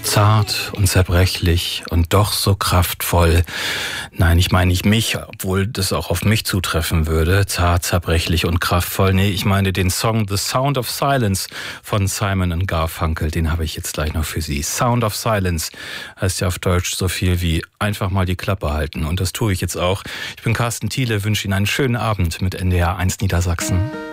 Zart und zerbrechlich und doch so kraftvoll. Nein, ich meine nicht mich, obwohl das auch auf mich zutreffen würde. Zart, zerbrechlich und kraftvoll. Nee, ich meine den Song The Sound of Silence von Simon & Garfunkel. Den habe ich jetzt gleich noch für Sie. Sound of Silence heißt ja auf Deutsch so viel wie einfach mal die Klappe halten. Und das tue ich jetzt auch. Ich bin Carsten Thiele, wünsche Ihnen einen schönen Abend mit NDR 1 Niedersachsen.